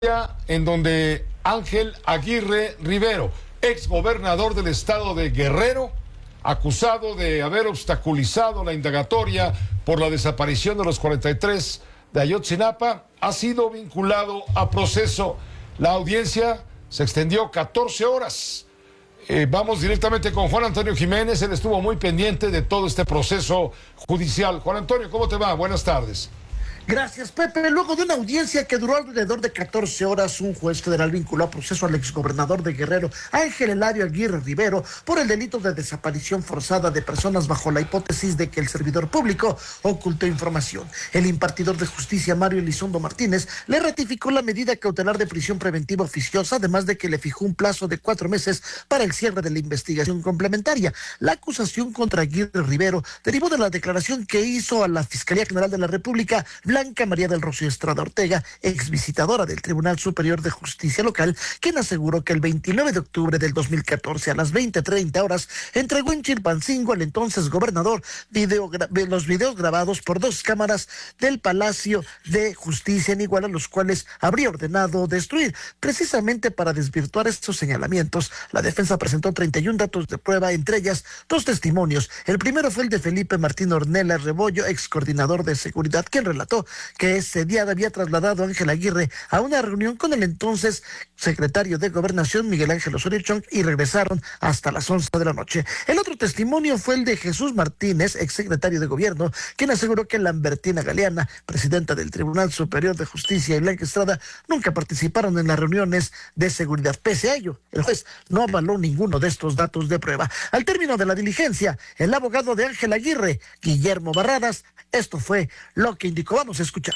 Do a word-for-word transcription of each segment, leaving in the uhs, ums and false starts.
En donde Ángel Aguirre Rivero, ex gobernador del estado de Guerrero, acusado de haber obstaculizado la indagatoria por la desaparición de los cuarenta y tres de Ayotzinapa, ha sido vinculado a proceso. La audiencia se extendió catorce horas. Eh, vamos directamente con Juan Antonio Jiménez. Él estuvo muy pendiente de todo este proceso judicial. Juan Antonio, ¿cómo te va? Buenas tardes. Gracias, Pepe. Luego de una audiencia que duró alrededor de catorce horas, un juez federal vinculó a proceso al exgobernador de Guerrero, Ángel Eladio Aguirre Rivero, por el delito de desaparición forzada de personas bajo la hipótesis de que el servidor público ocultó información. El impartidor de justicia, Mario Elizondo Martínez, le ratificó la medida cautelar de prisión preventiva oficiosa, además de que le fijó un plazo de cuatro meses para el cierre de la investigación complementaria. La acusación contra Aguirre Rivero derivó de la declaración que hizo a la Fiscalía General de la República Blanca María del Rocío Estrada Ortega, ex visitadora del Tribunal Superior de Justicia Local, quien aseguró que el veintinueve de octubre del dos mil catorce a las veinte treinta horas entregó en Chilpancingo al entonces gobernador video, los videos grabados por dos cámaras del Palacio de Justicia en Iguala, los cuales habría ordenado destruir. Precisamente para desvirtuar estos señalamientos, la defensa presentó treinta y un datos de prueba, entre ellas dos testimonios. El primero fue el de Felipe Martín Ornella Rebollo, ex coordinador de seguridad, quien relató que ese día había trasladado a Ángel Aguirre a una reunión con el entonces secretario de Gobernación, Miguel Ángel Osorio Chong, y regresaron hasta las once de la noche. El otro testimonio fue el de Jesús Martínez, ex secretario de Gobierno, quien aseguró que Lambertina Galeana, presidenta del Tribunal Superior de Justicia, y Blanca Estrada nunca participaron en las reuniones de seguridad. Pese a ello, el juez no avaló ninguno de estos datos de prueba. Al término de la diligencia, el abogado de Ángel Aguirre, Guillermo Barradas, esto fue lo que indicó. Vamos a escuchar.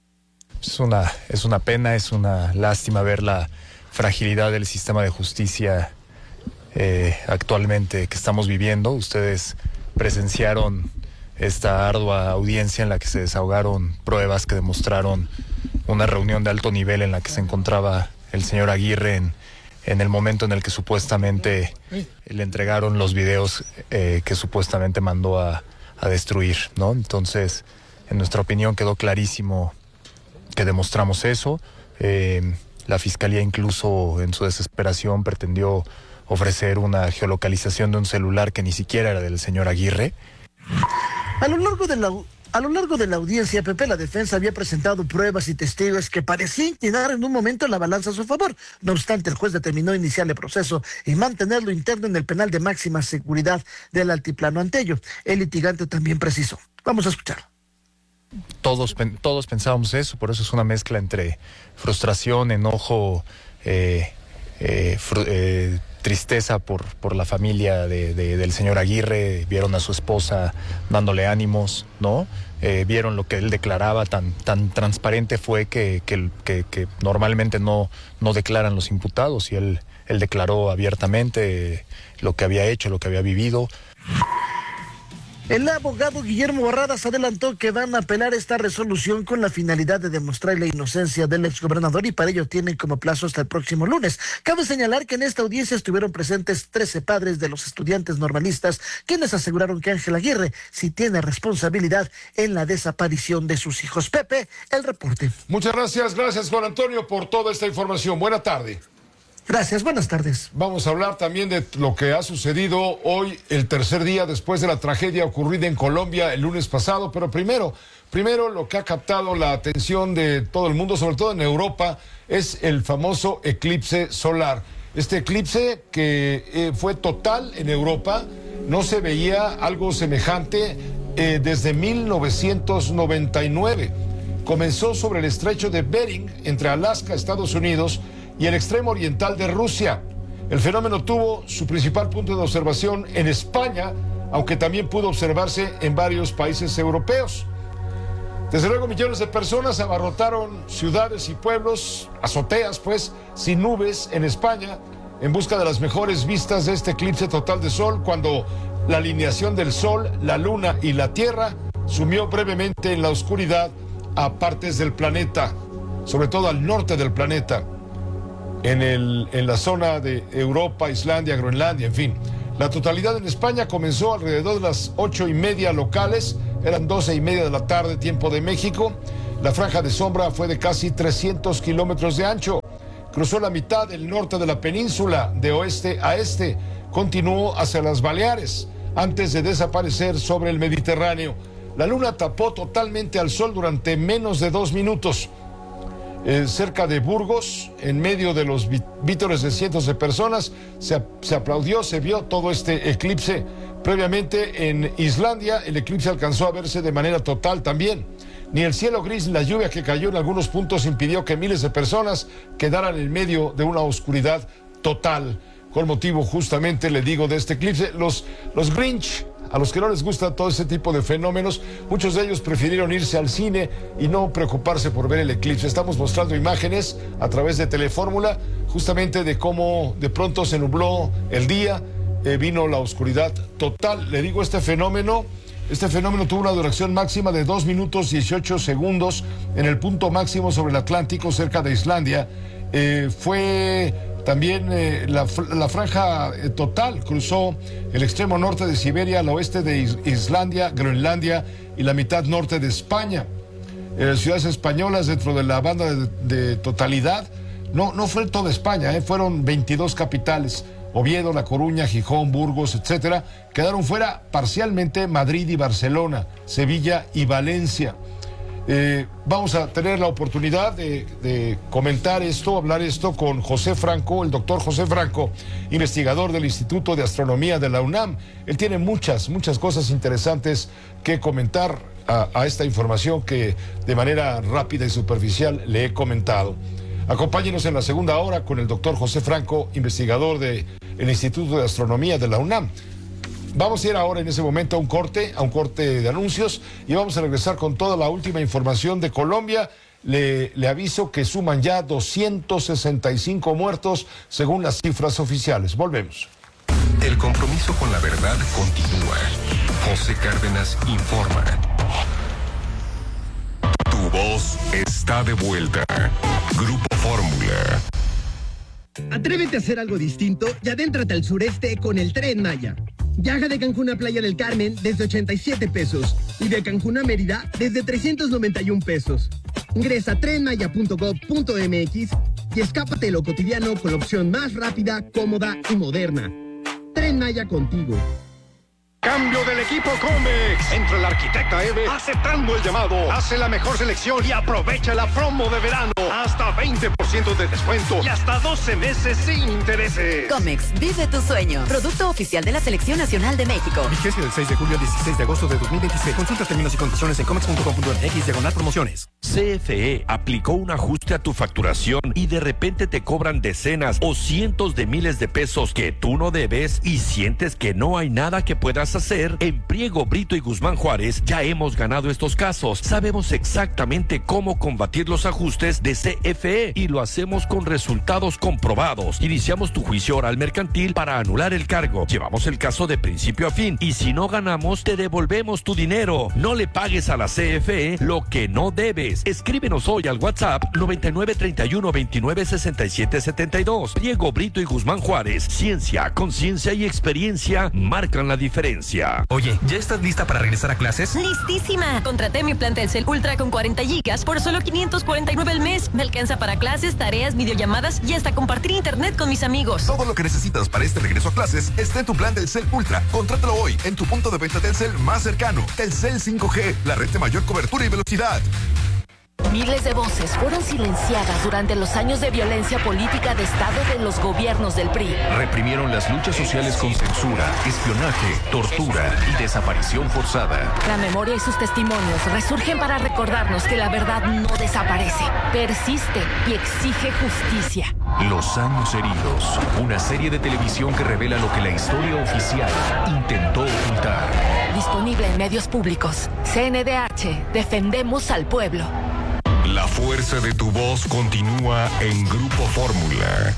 Es una, es una pena, es una lástima ver la fragilidad del sistema de justicia eh, actualmente que estamos viviendo. Ustedes presenciaron esta ardua audiencia en la que se desahogaron pruebas que demostraron una reunión de alto nivel en la que se encontraba el señor Aguirre en, en el momento en el que supuestamente le entregaron los videos eh, que supuestamente mandó a, a destruir, ¿no? Entonces, en nuestra opinión quedó clarísimo que demostramos eso. Eh, la Fiscalía incluso en su desesperación pretendió ofrecer una geolocalización de un celular que ni siquiera era del señor Aguirre. A lo largo de la... A lo largo de la audiencia, Pepe, la defensa había presentado pruebas y testigos que parecían inclinar en un momento la balanza a su favor. No obstante, el juez determinó iniciar el proceso y mantenerlo interno en el penal de máxima seguridad del Altiplano. Ante ello, el litigante también precisó. Vamos a escuchar. Todos, todos pensábamos eso, por eso es una mezcla entre frustración, enojo, eh, eh, fr eh, tristeza por, por la familia de, de, del señor Aguirre. Vieron a su esposa dándole ánimos, ¿no? Eh, vieron lo que él declaraba, tan, tan transparente fue que, que, que, que normalmente no, no declaran los imputados, y él, él declaró abiertamente eh, lo que había hecho, lo que había vivido. El abogado Guillermo Barradas adelantó que van a apelar esta resolución con la finalidad de demostrar la inocencia del exgobernador, y para ello tienen como plazo hasta el próximo lunes. Cabe señalar que en esta audiencia estuvieron presentes trece padres de los estudiantes normalistas, quienes aseguraron que Ángel Aguirre sí tiene responsabilidad en la desaparición de sus hijos. Pepe, el reporte. Muchas gracias, gracias Juan Antonio por toda esta información. Buena tarde. Gracias, buenas tardes. Vamos a hablar también de lo que ha sucedido hoy, el tercer día después de la tragedia ocurrida en Colombia el lunes pasado, pero primero, primero lo que ha captado la atención de todo el mundo, sobre todo en Europa, es el famoso eclipse solar. Este eclipse que eh, fue total en Europa, no se veía algo semejante eh, desde mil novecientos noventa y nueve. Comenzó sobre el estrecho de Bering, entre Alaska, Estados Unidos, y el extremo oriental de Rusia. El fenómeno tuvo su principal punto de observación en España, aunque también pudo observarse en varios países europeos. Desde luego, millones de personas abarrotaron ciudades y pueblos, azoteas pues, sin nubes en España, en busca de las mejores vistas de este eclipse total de sol, cuando la alineación del sol, la luna y la tierra sumió brevemente en la oscuridad a partes del planeta, sobre todo al norte del planeta. En, el, en la zona de Europa, Islandia, Groenlandia, en fin. La totalidad en España comenzó alrededor de las ocho y media locales, eran doce y media de la tarde, tiempo de México, La franja de sombra fue de casi trescientos kilómetros de ancho. Cruzó la mitad del norte de la península, de oeste a este. Continuó hacia las Baleares, antes de desaparecer sobre el Mediterráneo. La luna tapó totalmente al sol durante menos de dos minutos. Eh, cerca de Burgos, en medio de los vítores de cientos de personas, se, se aplaudió, se vio todo este eclipse. Previamente en Islandia, el eclipse alcanzó a verse de manera total también. Ni el cielo gris ni la lluvia que cayó en algunos puntos impidió que miles de personas quedaran en medio de una oscuridad total. Con motivo, justamente, le digo, de este eclipse, los, los Grinch, a los que no les gusta todo ese tipo de fenómenos, muchos de ellos prefirieron irse al cine y no preocuparse por ver el eclipse. Estamos mostrando imágenes a través de Telefórmula, justamente de cómo de pronto se nubló el día, eh, vino la oscuridad total. Le digo, este fenómeno, este fenómeno tuvo una duración máxima de dos minutos dieciocho segundos en el punto máximo sobre el Atlántico, cerca de Islandia. Eh, fue... También eh, la, la franja eh, total cruzó el extremo norte de Siberia, al oeste de Is Islandia, Groenlandia y la mitad norte de España. Eh, ciudades españolas dentro de la banda de, de totalidad, no, no fue toda España, eh, fueron veintidós capitales, Oviedo, La Coruña, Gijón, Burgos, etcétera. Quedaron fuera parcialmente Madrid y Barcelona, Sevilla y Valencia. Eh, vamos a tener la oportunidad de, de comentar esto, hablar esto con José Franco, el doctor José Franco, investigador del Instituto de Astronomía de la UNAM. Él tiene muchas, muchas cosas interesantes que comentar a, a esta información que de manera rápida y superficial le he comentado. Acompáñenos en la segunda hora con el doctor José Franco, investigador del Instituto de Astronomía de la UNAM. Vamos a ir ahora en ese momento a un corte, a un corte de anuncios, y vamos a regresar con toda la última información de Colombia. Le, le aviso que suman ya doscientos sesenta y cinco muertos según las cifras oficiales. Volvemos. El compromiso con la verdad continúa. José Cárdenas informa. Tu voz está de vuelta. Grupo Fórmula. Atrévete a hacer algo distinto y adéntrate al sureste con el Tren Maya. Viaja de Cancún a Playa del Carmen desde ochenta y siete pesos y de Cancún a Mérida desde trescientos noventa y un pesos. Ingresa a tren maya punto gob punto m x y escápate de lo cotidiano con la opción más rápida, cómoda y moderna. Tren Maya contigo. Cambio del equipo Comex. Entra el arquitecta Eve aceptando el llamado. Hace la mejor selección y aprovecha la promo de verano. Hasta veinte por ciento de descuento y hasta doce meses sin intereses. Comex, vive tu sueño. Producto oficial de la Selección Nacional de México. Vigencia del seis de julio al dieciséis de agosto de dos mil veintiséis. Consulta términos y condiciones en comex punto com punto m x diagonal promociones. C F E aplicó un ajuste a tu facturación y de repente te cobran decenas o cientos de miles de pesos que tú no debes y sientes que no hay nada que puedas hacer. En Priego, Brito y Guzmán Juárez ya hemos ganado estos casos. Sabemos exactamente cómo combatir los ajustes de C F E y lo hacemos con resultados comprobados. Iniciamos tu juicio oral mercantil para anular el cargo. Llevamos el caso de principio a fin y si no ganamos te devolvemos tu dinero. No le pagues a la C F E lo que no debes. Escríbenos hoy al WhatsApp noventa y nueve treinta y uno veintinueve sesenta y siete setenta y dos. Priego, Brito y Guzmán Juárez. Ciencia, conciencia y experiencia marcan la diferencia. Oye, ¿ya estás lista para regresar a clases? ¡Listísima! Contraté mi plan Telcel Ultra con cuarenta gigas por solo quinientos cuarenta y nueve al mes. Me alcanza para clases, tareas, videollamadas y hasta compartir internet con mis amigos. Todo lo que necesitas para este regreso a clases está en tu plan Telcel Ultra. Contrátalo hoy en tu punto de venta Telcel más cercano. Telcel cinco G, la red de mayor cobertura y velocidad. Miles de voces fueron silenciadas durante los años de violencia política de Estado de los gobiernos del P R I. Reprimieron las luchas sociales con censura, espionaje, tortura y desaparición forzada. La memoria y sus testimonios resurgen para recordarnos que la verdad no desaparece, persiste y exige justicia. Los años heridos, una serie de televisión que revela lo que la historia oficial intentó ocultar. Disponible en medios públicos. C N D H, defendemos al pueblo. La fuerza de tu voz continúa en Grupo Fórmula.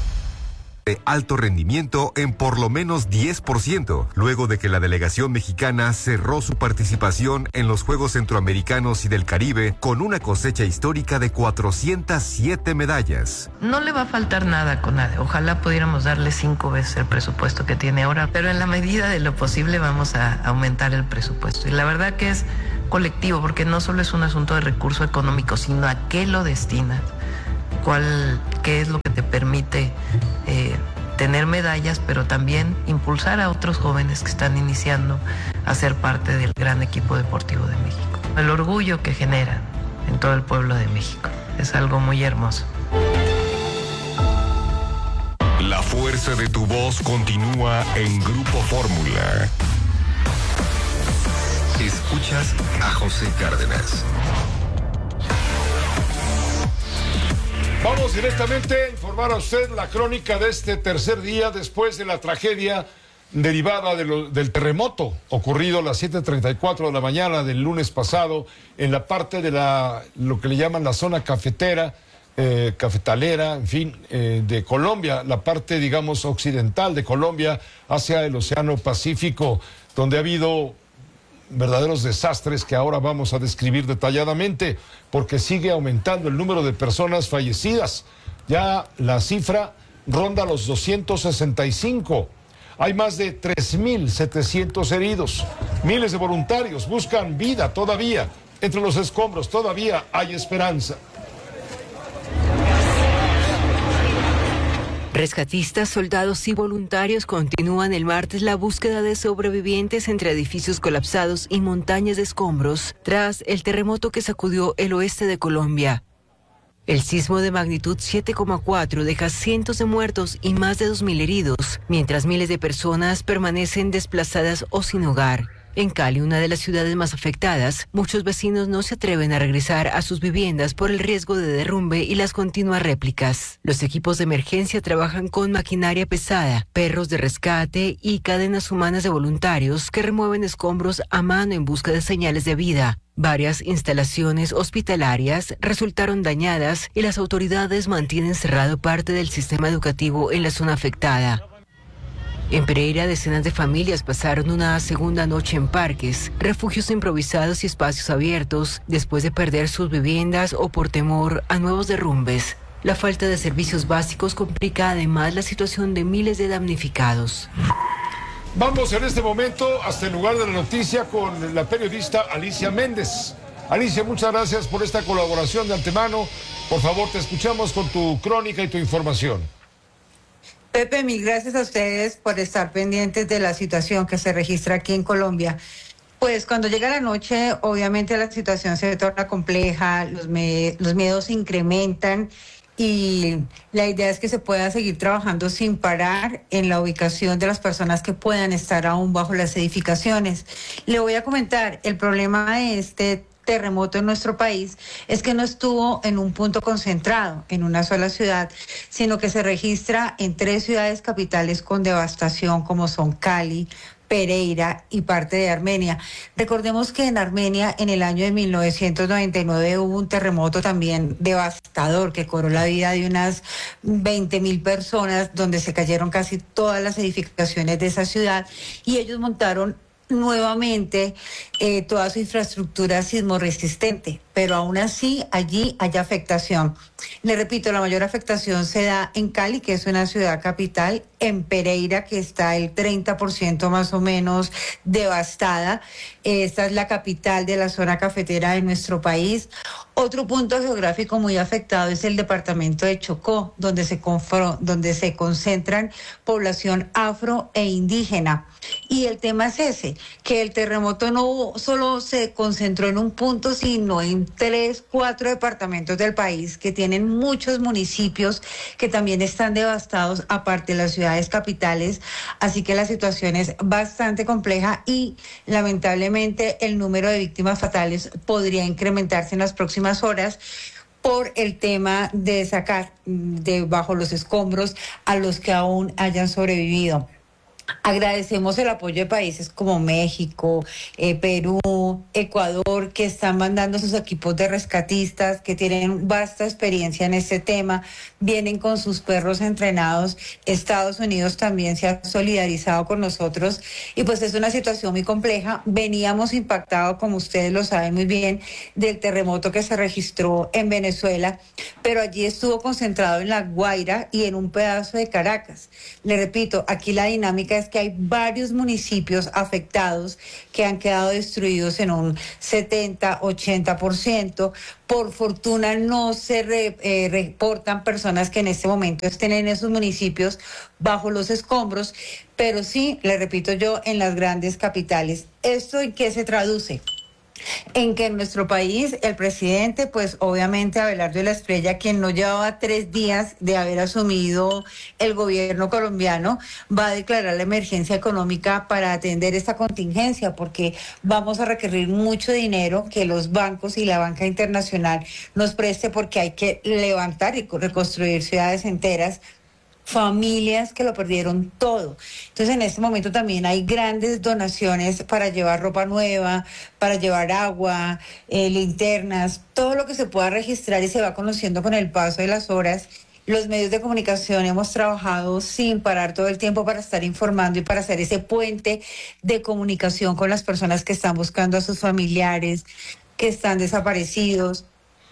De alto rendimiento en por lo menos diez por ciento, luego de que la delegación mexicana cerró su participación en los Juegos Centroamericanos y del Caribe con una cosecha histórica de cuatrocientas siete medallas. No le va a faltar nada a CONADE. Ojalá pudiéramos darle cinco veces el presupuesto que tiene ahora, pero en la medida de lo posible vamos a aumentar el presupuesto. Y la verdad que es colectivo, porque no solo es un asunto de recurso económico, sino a qué lo destinas, cuál, qué es lo que te permite eh, tener medallas, pero también impulsar a otros jóvenes que están iniciando a ser parte del gran equipo deportivo de México. El orgullo que generan en todo el pueblo de México es algo muy hermoso. La fuerza de tu voz continúa en Grupo Fórmula. Escuchas a José Cárdenas. Vamos directamente a informar a usted la crónica de este tercer día después de la tragedia derivada de lo, del terremoto ocurrido a las siete treinta y cuatro de la mañana del lunes pasado en la parte de la lo que le llaman la zona cafetera, eh, cafetalera, en fin, eh, de Colombia, la parte, digamos, occidental de Colombia hacia el Océano Pacífico, donde ha habido verdaderos desastres que ahora vamos a describir detalladamente, porque sigue aumentando el número de personas fallecidas. Ya la cifra ronda los doscientos sesenta y cinco. Hay más de tres mil setecientos heridos. Miles de voluntarios buscan vida todavía. Entre los escombros todavía hay esperanza. Rescatistas, soldados y voluntarios continúan el martes la búsqueda de sobrevivientes entre edificios colapsados y montañas de escombros tras el terremoto que sacudió el oeste de Colombia. El sismo de magnitud siete coma cuatro deja cientos de muertos y más de dos mil heridos, mientras miles de personas permanecen desplazadas o sin hogar. En Cali, una de las ciudades más afectadas, muchos vecinos no se atreven a regresar a sus viviendas por el riesgo de derrumbe y las continuas réplicas. Los equipos de emergencia trabajan con maquinaria pesada, perros de rescate y cadenas humanas de voluntarios que remueven escombros a mano en busca de señales de vida. Varias instalaciones hospitalarias resultaron dañadas y las autoridades mantienen cerrado parte del sistema educativo en la zona afectada. En Pereira, decenas de familias pasaron una segunda noche en parques, refugios improvisados y espacios abiertos, después de perder sus viviendas o por temor a nuevos derrumbes. La falta de servicios básicos complica además la situación de miles de damnificados. Vamos en este momento hasta el lugar de la noticia con la periodista Alicia Méndez. Alicia, muchas gracias por esta colaboración de antemano. Por favor, te escuchamos con tu crónica y tu información. Pepe, mil gracias a ustedes por estar pendientes de la situación que se registra aquí en Colombia. Pues cuando llega la noche, obviamente la situación se torna compleja, los, me los miedos se incrementan y la idea es que se pueda seguir trabajando sin parar en la ubicación de las personas que puedan estar aún bajo las edificaciones. Le voy a comentar, el problema de este terremoto en nuestro país es que no estuvo en un punto concentrado, en una sola ciudad, sino que se registra en tres ciudades capitales con devastación como son Cali, Pereira y parte de Armenia. Recordemos que en Armenia en el año de mil novecientos noventa y nueve hubo un terremoto también devastador que cobró la vida de unas veinte mil personas, donde se cayeron casi todas las edificaciones de esa ciudad y ellos montaron nuevamente eh, toda su infraestructura sismorresistente, pero aún así allí hay afectación. Le repito, la mayor afectación se da en Cali, que es una ciudad capital, en Pereira, que está el treinta por ciento más o menos devastada. Esta es la capital de la zona cafetera de nuestro país. Otro punto geográfico muy afectado es el departamento de Chocó, donde se, donde se concentran población afro e indígena. Y el tema es ese, que el terremoto no solo se concentró en un punto, sino en tres, cuatro departamentos del país que tienen muchos municipios que también están devastados, aparte de las ciudades capitales. Así que la situación es bastante compleja y lamentablemente el número de víctimas fatales podría incrementarse en las próximas horas por el tema de sacar de bajo los escombros a los que aún hayan sobrevivido. Agradecemos el apoyo de países como México, eh, Perú, Ecuador, que están mandando sus equipos de rescatistas, que tienen vasta experiencia en este tema, vienen con sus perros entrenados. Estados Unidos también se ha solidarizado con nosotros y pues es una situación muy compleja. Veníamos impactados, como ustedes lo saben muy bien, del terremoto que se registró en Venezuela, pero allí estuvo concentrado en La Guaira y en un pedazo de Caracas. Le repito, aquí la dinámica es que hay varios municipios afectados que han quedado destruidos en un setenta, ochenta por ciento. Por fortuna no se re, eh, reportan personas que en este momento estén en esos municipios bajo los escombros, pero sí, le repito yo, en las grandes capitales. ¿Esto en qué se traduce? En que en nuestro país el presidente, pues obviamente Abelardo de la Espriella, quien no llevaba tres días de haber asumido el gobierno colombiano, va a declarar la emergencia económica para atender esta contingencia, porque vamos a requerir mucho dinero que los bancos y la banca internacional nos preste, porque hay que levantar y reconstruir ciudades enteras, familias que lo perdieron todo. Entonces en este momento también hay grandes donaciones para llevar ropa nueva, para llevar agua, eh, linternas, todo lo que se pueda registrar y se va conociendo con el paso de las horas. Los medios de comunicación hemos trabajado sin parar todo el tiempo para estar informando y para hacer ese puente de comunicación con las personas que están buscando a sus familiares, que están desaparecidos.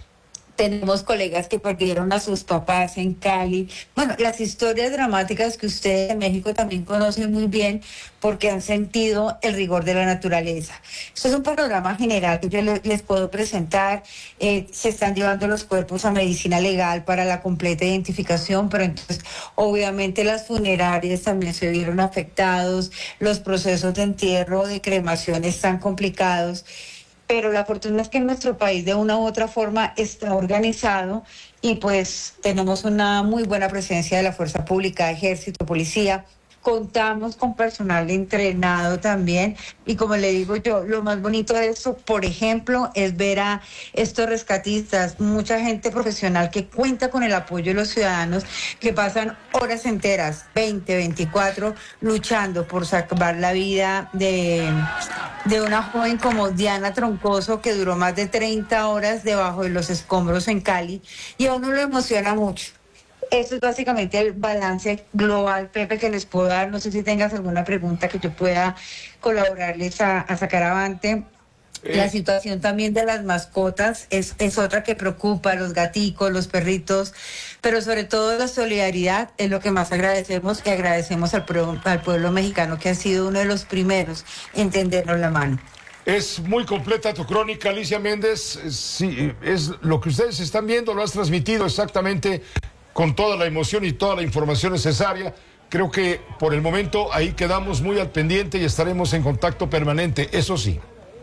Tenemos colegas que perdieron a sus papás en Cali. Bueno, las historias dramáticas que ustedes en México también conocen muy bien porque han sentido el rigor de la naturaleza. Esto es un panorama general que yo les puedo presentar. Eh, se están llevando los cuerpos a medicina legal para la completa identificación, pero entonces obviamente las funerarias también se vieron afectados, los procesos de entierro, de cremación están complicados. Pero la fortuna es que nuestro país de una u otra forma está organizado y pues tenemos una muy buena presencia de la fuerza pública, ejército, policía. Contamos con personal entrenado también y como le digo yo, lo más bonito de esto, por ejemplo, es ver a estos rescatistas, mucha gente profesional que cuenta con el apoyo de los ciudadanos, que pasan horas enteras, veinte, veinticuatro, luchando por salvar la vida de, de una joven como Diana Troncoso, que duró más de treinta horas debajo de los escombros en Cali, y a uno lo emociona mucho. Eso es básicamente el balance global, Pepe, que les puedo dar. No sé si tengas alguna pregunta que yo pueda colaborarles a, a sacar avante. Eh. La situación también de las mascotas es, es otra que preocupa, los gaticos, los perritos, pero sobre todo la solidaridad es lo que más agradecemos, y agradecemos al, pro, al pueblo mexicano, que ha sido uno de los primeros en tendernos la mano. Es muy completa tu crónica, Alicia Méndez. Sí, es lo que ustedes están viendo, lo has transmitido exactamente con toda la emoción y toda la información necesaria. Creo que por el momento ahí quedamos muy al pendiente y estaremos en contacto permanente, eso sí.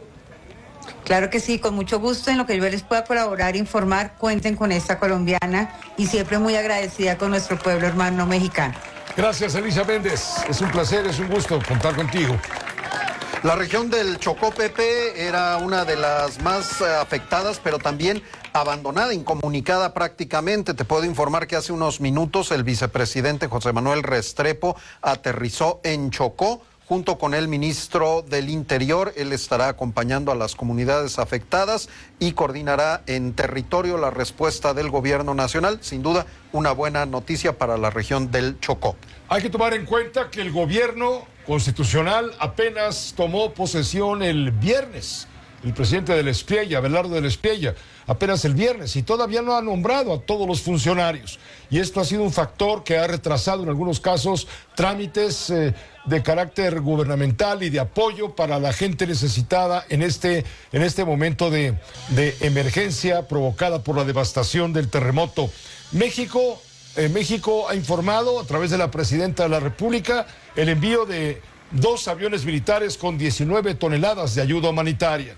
Claro que sí, con mucho gusto. En lo que yo les pueda colaborar, informar, cuenten con esta colombiana y siempre muy agradecida con nuestro pueblo hermano mexicano. Gracias, Alicia Méndez. Es un placer, es un gusto contar contigo. La región del Chocó, Pepe, era una de las más eh, afectadas, pero también abandonada, incomunicada prácticamente. Te puedo informar que hace unos minutos el vicepresidente José Manuel Restrepo aterrizó en Chocó junto con el ministro del Interior. Él estará acompañando a las comunidades afectadas y coordinará en territorio la respuesta del gobierno nacional. Sin duda, una buena noticia para la región del Chocó. Hay que tomar en cuenta que el gobierno constitucional apenas tomó posesión el viernes. El presidente de la Espriella, Abelardo de la Espriella, apenas el viernes, y todavía no ha nombrado a todos los funcionarios. Y esto ha sido un factor que ha retrasado en algunos casos trámites eh, de carácter gubernamental y de apoyo para la gente necesitada en este, en este momento de, de emergencia provocada por la devastación del terremoto. México, eh, México ha informado a través de la presidenta de la República el envío de dos aviones militares con diecinueve toneladas de ayuda humanitaria.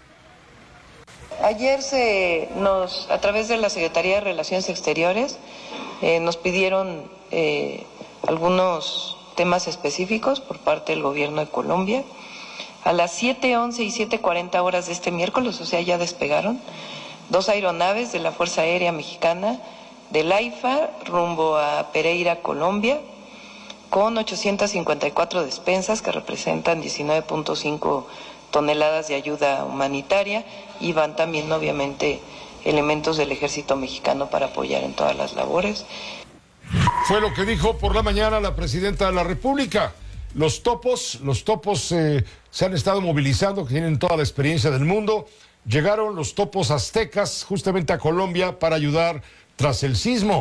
Ayer se nos, a través de la Secretaría de Relaciones Exteriores, eh, nos pidieron eh, algunos temas específicos por parte del gobierno de Colombia. A las siete once y siete cuarenta horas de este miércoles, o sea, ya despegaron, dos aeronaves de la Fuerza Aérea Mexicana del AIFA rumbo a Pereira, Colombia, con ochocientas cincuenta y cuatro despensas que representan diecinueve punto cinco toneladas de ayuda humanitaria, y van también obviamente elementos del ejército mexicano para apoyar en todas las labores. Fue lo que dijo por la mañana la presidenta de la República. Los topos, los topos eh, se han estado movilizando, que tienen toda la experiencia del mundo. Llegaron los topos aztecas justamente a Colombia para ayudar tras el sismo.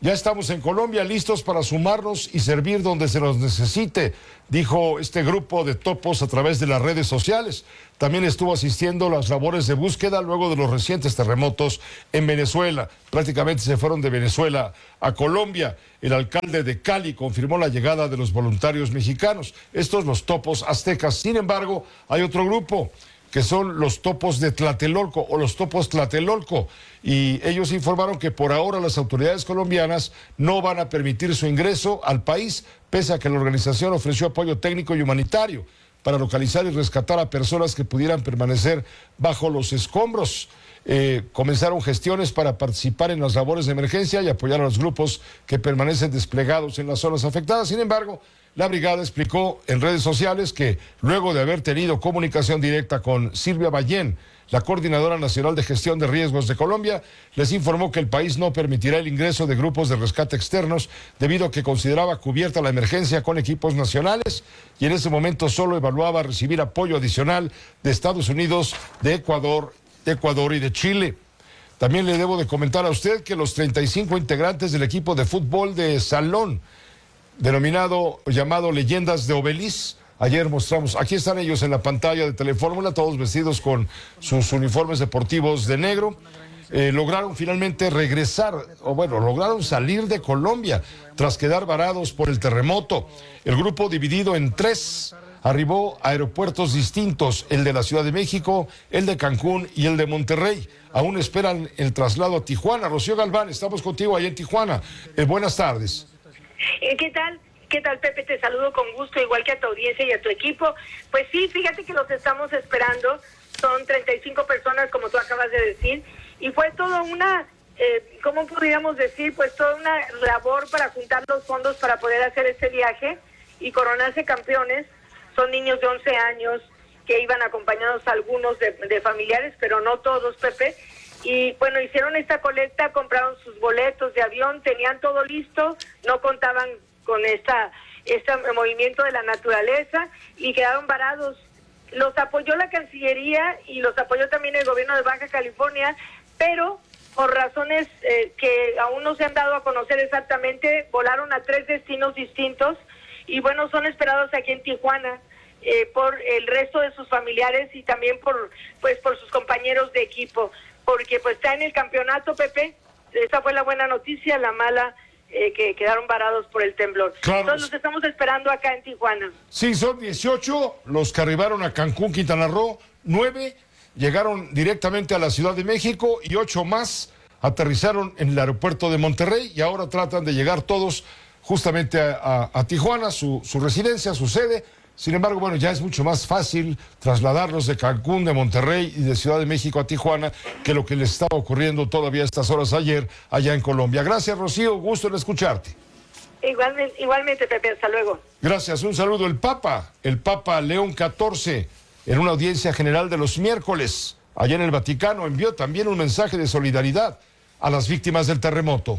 Ya estamos en Colombia listos para sumarnos y servir donde se nos necesite, dijo este grupo de topos a través de las redes sociales. También estuvo asistiendo a las labores de búsqueda luego de los recientes terremotos en Venezuela. Prácticamente se fueron de Venezuela a Colombia. El alcalde de Cali confirmó la llegada de los voluntarios mexicanos. Estos los topos aztecas. Sin embargo, hay otro grupo que son los topos de Tlatelolco o los topos Tlatelolco. Y ellos informaron que por ahora las autoridades colombianas no van a permitir su ingreso al país, pese a que la organización ofreció apoyo técnico y humanitario para localizar y rescatar a personas que pudieran permanecer bajo los escombros. Eh, comenzaron gestiones para participar en las labores de emergencia y apoyar a los grupos que permanecen desplegados en las zonas afectadas. Sin embargo, la brigada explicó en redes sociales que luego de haber tenido comunicación directa con Silvia Ballén, la Coordinadora Nacional de Gestión de Riesgos de Colombia, les informó que el país no permitirá el ingreso de grupos de rescate externos debido a que consideraba cubierta la emergencia con equipos nacionales y en ese momento solo evaluaba recibir apoyo adicional de Estados Unidos, de Ecuador, de Ecuador y de Chile. También le debo de comentar a usted que los treinta y cinco integrantes del equipo de fútbol de salón, denominado, llamado Leyendas de Obeliz, ayer mostramos, aquí están ellos en la pantalla de Telefórmula, todos vestidos con sus uniformes deportivos de negro, eh, lograron finalmente regresar, o bueno, lograron salir de Colombia tras quedar varados por el terremoto. El grupo, dividido en tres, arribó a aeropuertos distintos, el de la Ciudad de México, el de Cancún y el de Monterrey. Aún esperan el traslado a Tijuana. Rocío Galván, estamos contigo ahí en Tijuana. Eh, buenas tardes. ¿Qué tal? ¿Qué tal, Pepe? Te saludo con gusto, igual que a tu audiencia y a tu equipo. Pues sí, fíjate que los estamos esperando. Son treinta y cinco personas, como tú acabas de decir. Y fue toda una, eh, ¿cómo podríamos decir? Pues toda una labor para juntar los fondos para poder hacer este viaje y coronarse campeones. Son niños de once años que iban acompañados algunos de, de familiares, pero no todos, Pepe. Y bueno, hicieron esta colecta, compraron sus boletos de avión, tenían todo listo, no contaban con esta este movimiento de la naturaleza y quedaron varados. Los apoyó la Cancillería y los apoyó también el gobierno de Baja California, pero por razones eh, que aún no se han dado a conocer exactamente, volaron a tres destinos distintos y bueno, son esperados aquí en Tijuana eh, por el resto de sus familiares y también por pues por sus compañeros de equipo. Porque pues está en el campeonato, Pepe. Esa fue la buena noticia, la mala, eh, que quedaron varados por el temblor. Claro. Entonces los estamos esperando acá en Tijuana. Sí, son dieciocho los que arribaron a Cancún, Quintana Roo, nueve llegaron directamente a la Ciudad de México y ocho más aterrizaron en el aeropuerto de Monterrey y ahora tratan de llegar todos justamente a, a, a Tijuana, su, su residencia, su sede. Sin embargo, bueno, ya es mucho más fácil trasladarlos de Cancún, de Monterrey y de Ciudad de México a Tijuana que lo que les estaba ocurriendo todavía a estas horas ayer allá en Colombia. Gracias, Rocío, gusto en escucharte. Igualmente, igualmente, Pepe, hasta luego. Gracias, un saludo. El Papa, el Papa León catorce, en una audiencia general de los miércoles, allá en el Vaticano, envió también un mensaje de solidaridad a las víctimas del terremoto.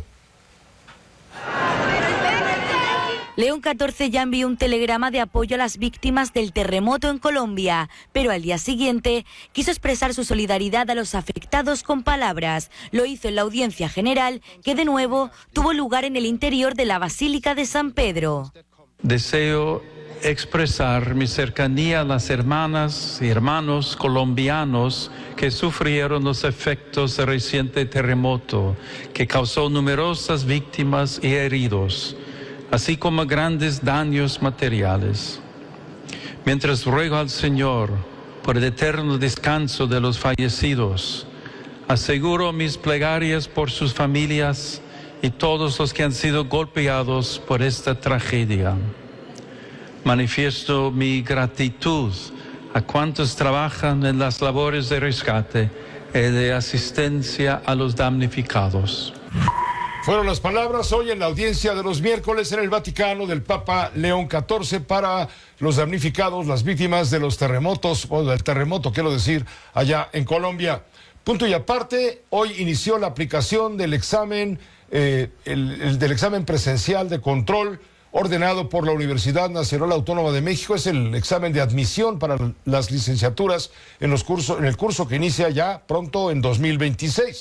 León catorce ya envió un telegrama de apoyo a las víctimas del terremoto en Colombia, pero al día siguiente quiso expresar su solidaridad a los afectados con palabras. Lo hizo en la audiencia general, que de nuevo tuvo lugar en el interior de la Basílica de San Pedro. Deseo expresar mi cercanía a las hermanas y hermanos colombianos que sufrieron los efectos del reciente terremoto, que causó numerosas víctimas y heridos, así como grandes daños materiales. Mientras ruego al Señor por el eterno descanso de los fallecidos, aseguro mis plegarias por sus familias y todos los que han sido golpeados por esta tragedia. Manifiesto mi gratitud a cuantos trabajan en las labores de rescate y de asistencia a los damnificados. Fueron las palabras hoy en la audiencia de los miércoles en el Vaticano del Papa León catorce para los damnificados, las víctimas de los terremotos, o del terremoto, quiero decir, allá en Colombia. Punto y aparte, hoy inició la aplicación del examen, eh, el, el del examen presencial de control ordenado por la Universidad Nacional Autónoma de México. Es el examen de admisión para las licenciaturas en los cursos, en el curso que inicia ya pronto en dos mil veintiséis.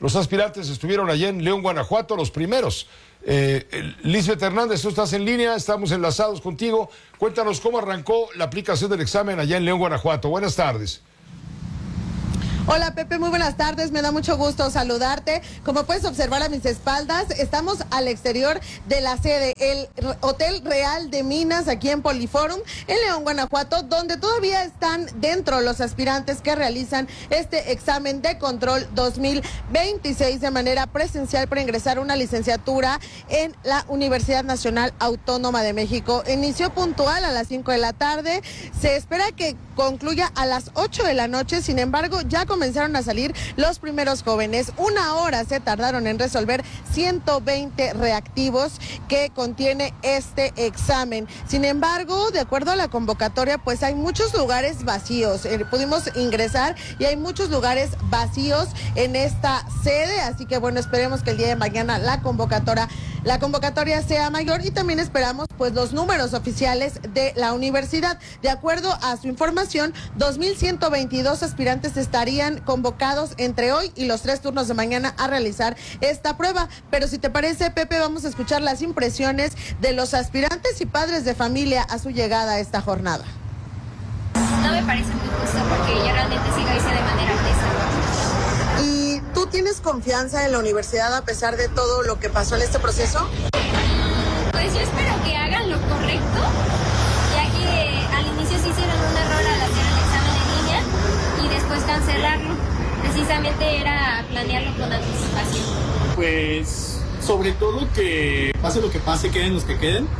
Los aspirantes estuvieron allá en León, Guanajuato, los primeros. Eh, Lisbeth Hernández, tú estás en línea, estamos enlazados contigo. Cuéntanos cómo arrancó la aplicación del examen allá en León, Guanajuato. Buenas tardes. Hola Pepe, muy buenas tardes, me da mucho gusto saludarte. Como puedes observar a mis espaldas, estamos al exterior de la sede, el Hotel Real de Minas, aquí en Poliforum, en León, Guanajuato, donde todavía están dentro los aspirantes que realizan este examen de control dos mil veintiséis de manera presencial para ingresar a una licenciatura en la Universidad Nacional Autónoma de México. Inició puntual a las cinco de la tarde, se espera que concluya a las ocho de la noche, sin embargo, ya comenzaron a salir los primeros jóvenes. Una hora se tardaron en resolver ciento veinte reactivos que contiene este examen. Sin embargo, de acuerdo a la convocatoria, pues hay muchos lugares vacíos. Eh, pudimos ingresar y hay muchos lugares vacíos en esta sede, así que bueno, esperemos que el día de mañana la convocatoria, la convocatoria sea mayor y también esperamos pues los números oficiales de la universidad. De acuerdo a su información, dos mil ciento veintidós aspirantes estarían convocados entre hoy y los tres turnos de mañana a realizar esta prueba. Pero si te parece, Pepe, vamos a escuchar las impresiones de los aspirantes y padres de familia a su llegada a esta jornada. No me parece muy justo porque ya realmente sí lo hice de manera honesta. ¿Y tú tienes confianza en la universidad a pesar de todo lo que pasó en este proceso? Pues yo espero que hagan lo correcto, ya que al inicio sí hicieron un error al hacer el examen en línea y después cancelarlo. Precisamente era planearlo con anticipación. Pues sobre todo que pase lo que pase, queden los que queden,